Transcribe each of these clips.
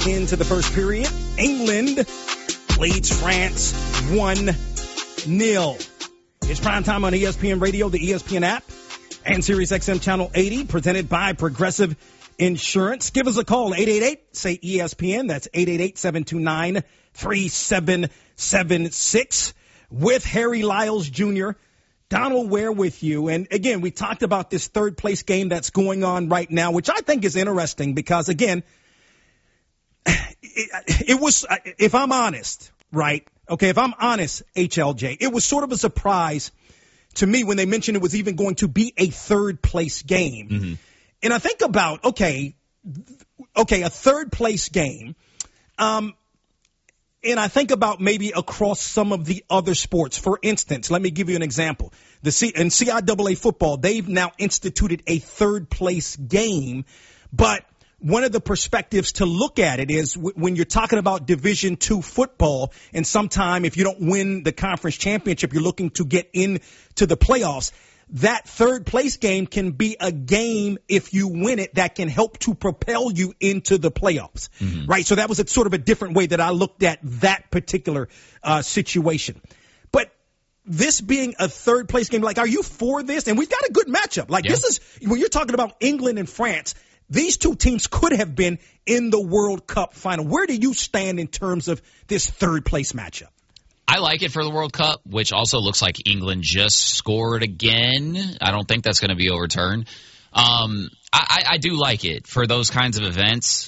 into the first period. England leads France 1-0. It's primetime on ESPN Radio, the ESPN app, and SiriusXM Channel 80, presented by Progressive Insurance. Give us a call, 888-SAY-ESPN. That's 888-729-3776. With Harry Lyles Jr., Donald Ware with you. And again, we talked about this third place game that's going on right now, which I think is interesting because, again, it was, if I'm honest, right? Okay, if I'm honest, HLJ, it was sort of a surprise to me when they mentioned it was even going to be a third place game. Mm-hmm. And I think about, okay, a third place game. And I think about maybe across some of the other sports. For instance, let me give you an example. In CIAA football, they've now instituted a third place game. But one of the perspectives to look at it is when you're talking about Division II football, and sometime if you don't win the conference championship, you're looking to get into the playoffs. That third place game can be a game, if you win it, that can help to propel you into the playoffs, right? So that was sort of a different way that I looked at that particular situation. But this being a third place game, like, are you for this? And we've got a good matchup. Like, This is, when you're talking about England and France, these two teams could have been in the World Cup final. Where do you stand in terms of this third place matchup? I like it for the World Cup, which also looks like England just scored again. I don't think that's going to be overturned. I do like it for those kinds of events.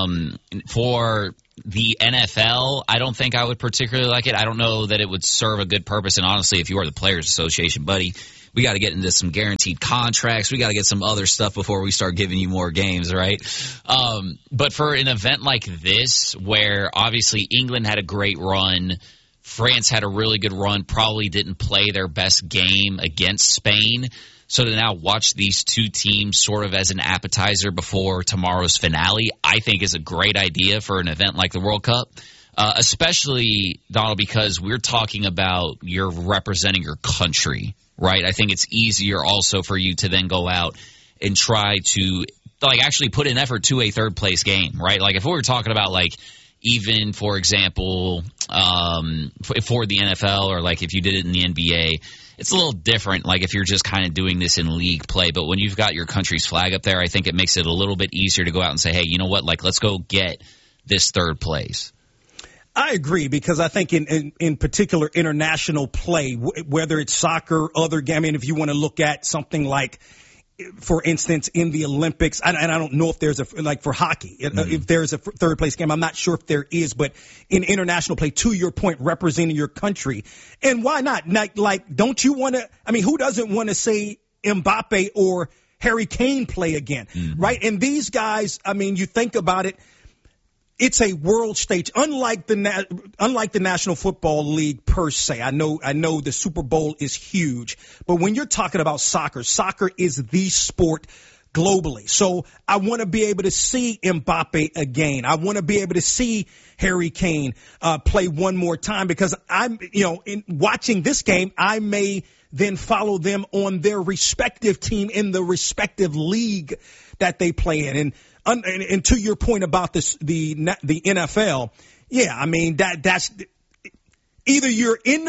For the NFL, I don't think I would particularly like it. I don't know that it would serve a good purpose. And honestly, if you are the Players Association, buddy, we got to get into some guaranteed contracts. We got to get some other stuff before we start giving you more games, right? But for an event like this, where obviously England had a great run, France had a really good run, probably didn't play their best game against Spain. So to now watch these two teams sort of as an appetizer before tomorrow's finale, I think is a great idea for an event like the World Cup, especially, Donald, because we're talking about you're representing your country, right? I think it's easier also for you to then go out and try to actually put an effort to a third place game, right? Like if we were talking about even, for example, for the NFL or if you did it in the NBA, it's a little different, if you're just kind of doing this in league play. But when you've got your country's flag up there, I think it makes it a little bit easier to go out and say, hey, you know what, let's go get this third place. I agree, because I think in particular international play, whether it's soccer, other game, I mean, if you want to look at something like, for instance, in the Olympics, and I don't know if there's for hockey, if there's a third place game, I'm not sure if there is, but in international play, to your point, representing your country, and why not? Don't you want to, who doesn't want to say Mbappe or Harry Kane play again, right? And these guys, you think about it, it's a world stage, unlike the National Football League per se. I know the Super Bowl is huge, but when you're talking about soccer is the sport globally. So I want to be able to see Mbappe again. I want to be able to see Harry Kane play one more time, because in watching this game, I may then follow them on their respective team in the respective league that they play in. And to your point about the NFL, that's either you're in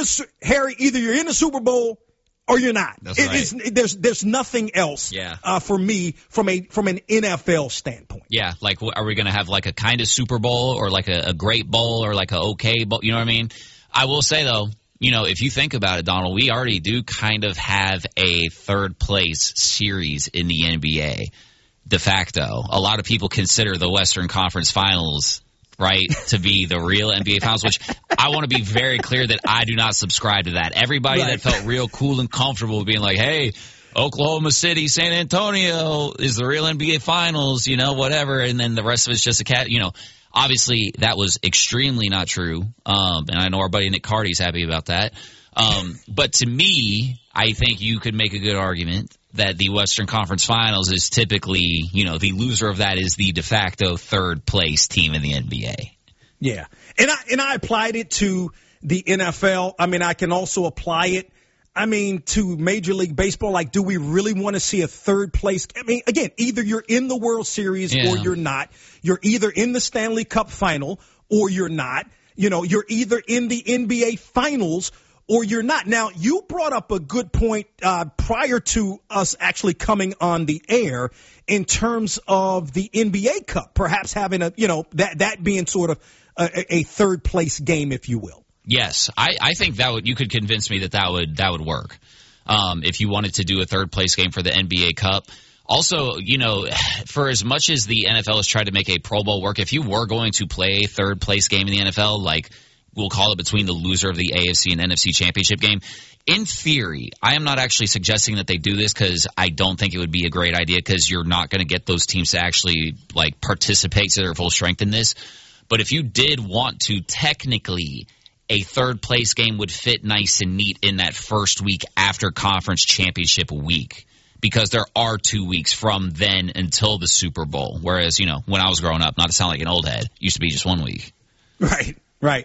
the Super Bowl or you're not. That's right. There's nothing else for me from an NFL standpoint. Yeah, are we going to have a kind of Super Bowl or a great bowl or a okay bowl? You know what I mean? I will say, though, if you think about it, Donald, we already do kind of have a third place series in the NBA. De facto, a lot of people consider the Western Conference Finals, right, to be the real NBA Finals, which I want to be very clear that I do not subscribe to that. Everybody that felt real cool and comfortable being like, hey, Oklahoma City, San Antonio is the real NBA Finals, whatever, and then the rest of it's just a cat, obviously that was extremely not true, and I know our buddy Nick Cardy's happy about that. But to me, I think you could make a good argument that the Western Conference Finals is typically, the loser of that is the de facto third place team in the NBA. Yeah. And I applied it to the NFL. I can also apply it to Major League Baseball? Like, do we really want to see a third place? I mean, again, either you're in the World Series or you're not. You're either in the Stanley Cup final or you're not. You're either in the NBA Finals or you're not. Now, you brought up a good point prior to us actually coming on the air in terms of the NBA Cup, perhaps having that being sort of a third place game, if you will. Yes, I think you could convince me that would work. If you wanted to do a third place game for the NBA Cup. Also, for as much as the NFL has tried to make a Pro Bowl work, if you were going to play a third place game in the NFL, like we'll call it between the loser of the AFC and NFC championship game, in theory, I am not actually suggesting that they do this because I don't think it would be a great idea because you're not going to get those teams to actually like participate to their full strength in this. But if you did want to, technically, a third place game would fit nice and neat in that first week after conference championship week. Because there are 2 weeks from then until the Super Bowl. Whereas, when I was growing up, not to sound like an old head, it used to be just 1 week. Right.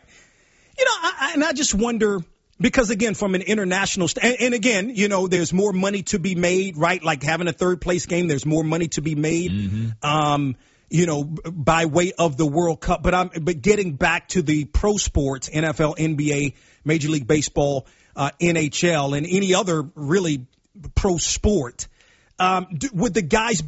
I just wonder, because again, from an international and again, there's more money to be made, right? Like having a third place game, there's more money to be made, by way of the World Cup. But getting back to the pro sports, NFL, NBA, Major League Baseball, NHL, and any other really pro sport, would the guys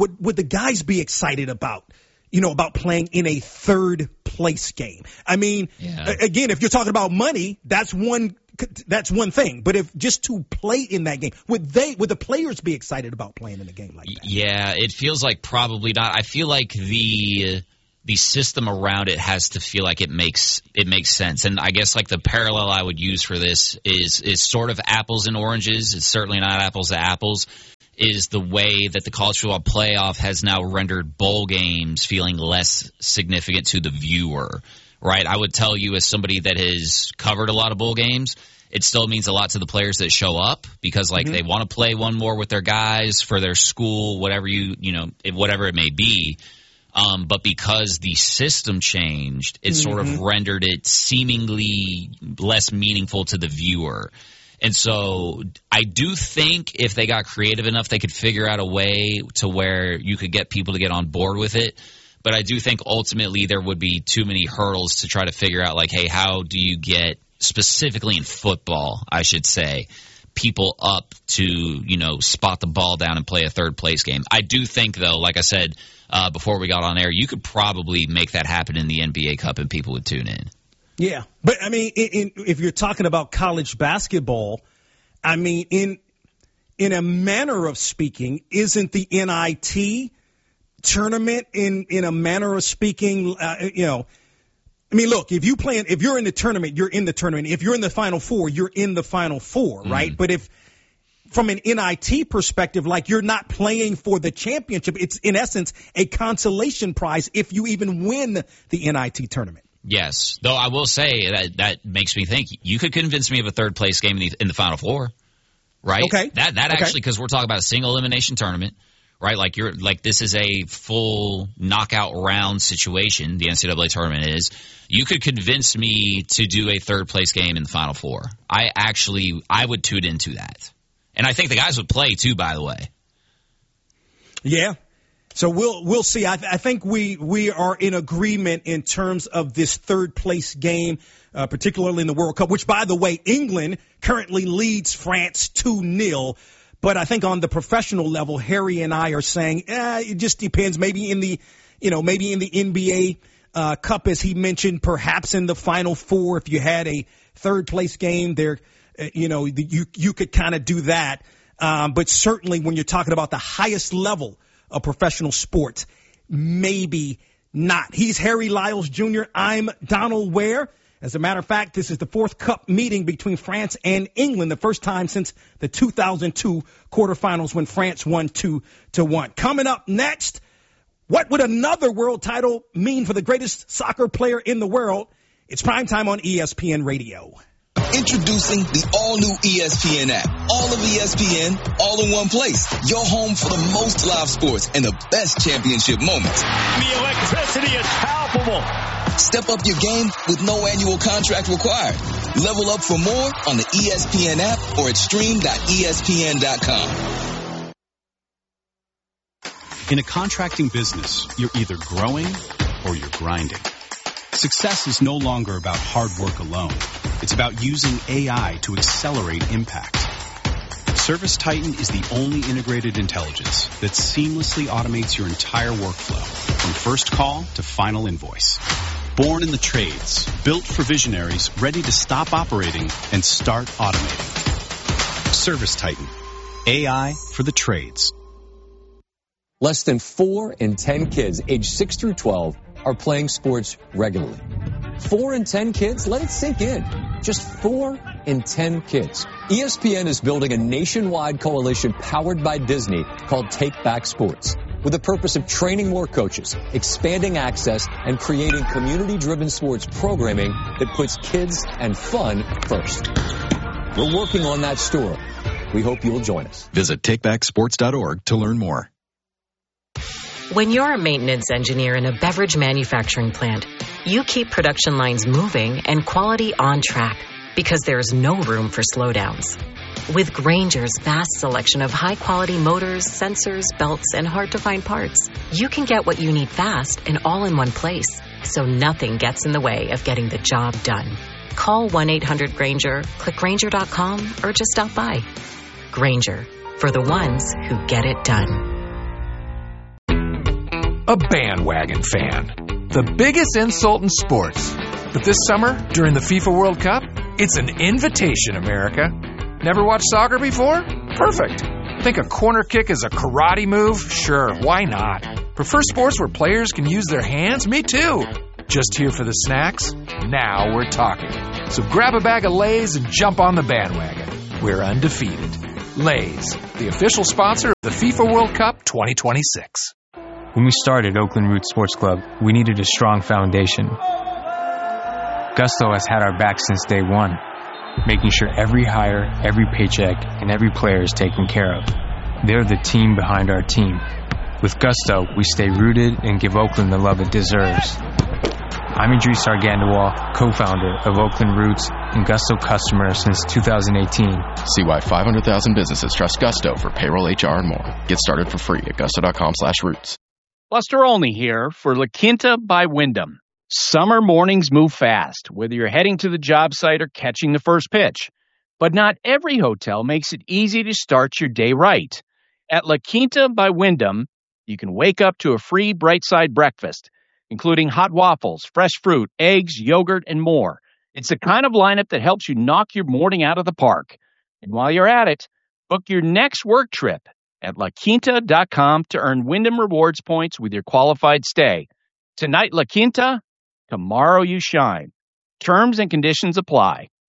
be excited about playing in a third place game? I mean, again, if you're talking about money, that's one thing. But if just to play in that game, would the players be excited about playing in a game like that? Yeah, it feels like probably not. I feel like the system around it has to feel like it makes sense. And I guess like the parallel I would use for this is sort of apples and oranges. It's certainly not apples to apples. Is the way that the college football playoff has now rendered bowl games feeling less significant to the viewer, right? I would tell you as somebody that has covered a lot of bowl games, it still means a lot to the players that show up because they want to play one more with their guys for their school, whatever whatever it may be. But because the system changed, it sort of rendered it seemingly less meaningful to the viewer. And so I do think if they got creative enough, they could figure out a way to where you could get people to get on board with it. But I do think ultimately there would be too many hurdles to try to figure out, like, hey, how do you get, specifically in football, I should say, people up to, spot the ball down and play a third place game. I do think, though, like I said before we got on air, you could probably make that happen in the NBA Cup and people would tune in. Yeah, but I mean, if you're talking about college basketball, I mean, in a manner of speaking, isn't the NIT tournament in a manner of speaking, I mean, look, if you're in the tournament, you're in the tournament. If you're in the Final Four, you're in the Final Four, right? But if from an NIT perspective, like you're not playing for the championship, it's in essence a consolation prize if you even win the NIT tournament. Yes, though I will say that makes me think you could convince me of a third place game in the Final Four, right? Okay, that actually, because we're talking about a single elimination tournament, right? Like this is a full knockout round situation. The NCAA tournament is. You could convince me to do a third place game in the Final Four. I would tune into that, and I think the guys would play too. By the way, yeah. So we'll see. I think we are in agreement in terms of this third place game, particularly in the World Cup, which, by the way, England currently leads France 2-0. But I think on the professional level, Harry and I are saying it just depends. Maybe in the NBA Cup, as he mentioned, perhaps in the Final Four, if you had a third place game there, you could kind of do that. But certainly when you're talking about the highest level of professional sports, maybe not. He's Harry Lyles Jr. I'm Donald Ware. As a matter of fact, this is the fourth cup meeting between France and England, the first time since the 2002 quarterfinals when France won 2-1. Coming up next, what would another world title mean for the greatest soccer player in the world? It's primetime on ESPN Radio. Introducing the all-new ESPN app. All of ESPN, all in one place. Your home for the most live sports and the best championship moments. The electricity is palpable. Step up your game with no annual contract required. Level up for more on the ESPN app or at stream.espn.com. In a contracting business, you're either growing or you're grinding. Success is no longer about hard work alone. It's about using AI to accelerate impact. ServiceTitan is the only integrated intelligence that seamlessly automates your entire workflow, from first call to final invoice. Born in the trades, built for visionaries ready to stop operating and start automating. ServiceTitan, AI for the trades. Less than 4 in 10 kids aged 6 through 12 are playing sports regularly. 4 in 10 kids? Let it sink in. Just 4 in 10 kids. ESPN is building a nationwide coalition powered by Disney called Take Back Sports, with the purpose of training more coaches, expanding access, and creating community-driven sports programming that puts kids and fun first. We're working on that story. We hope you'll join us. Visit takebacksports.org to learn more. When you're a maintenance engineer in a beverage manufacturing plant, you keep production lines moving and quality on track because there's no room for slowdowns. With Grainger's vast selection of high-quality motors, sensors, belts, and hard-to-find parts, you can get what you need fast and all in one place, so nothing gets in the way of getting the job done. Call 1-800-GRAINGER, click Grainger.com, or just stop by. Grainger, for the ones who get it done. A bandwagon fan. The biggest insult in sports. But this summer, during the FIFA World Cup, it's an invitation, America. Never watched soccer before? Perfect. Think a corner kick is a karate move? Sure, why not? Prefer sports where players can use their hands? Me too. Just here for the snacks? Now we're talking. So grab a bag of Lay's and jump on the bandwagon. We're undefeated. Lay's, the official sponsor of the FIFA World Cup 2026. When we started Oakland Roots Sports Club, we needed a strong foundation. Gusto has had our back since day one, making sure every hire, every paycheck, and every player is taken care of. They're the team behind our team. With Gusto, we stay rooted and give Oakland the love it deserves. I'm Idris Argandawal, co-founder of Oakland Roots and Gusto customer since 2018. See why 500,000 businesses trust Gusto for payroll, HR, and more. Get started for free at gusto.com/roots. Buster Olney here for La Quinta by Wyndham. Summer mornings move fast, whether you're heading to the job site or catching the first pitch. But not every hotel makes it easy to start your day right. At La Quinta by Wyndham, you can wake up to a free Bright Side breakfast, including hot waffles, fresh fruit, eggs, yogurt, and more. It's the kind of lineup that helps you knock your morning out of the park. And while you're at it, book your next work trip at LaQuinta.com to earn Wyndham Rewards points with your qualified stay. Tonight, La Quinta, tomorrow you shine. Terms and conditions apply.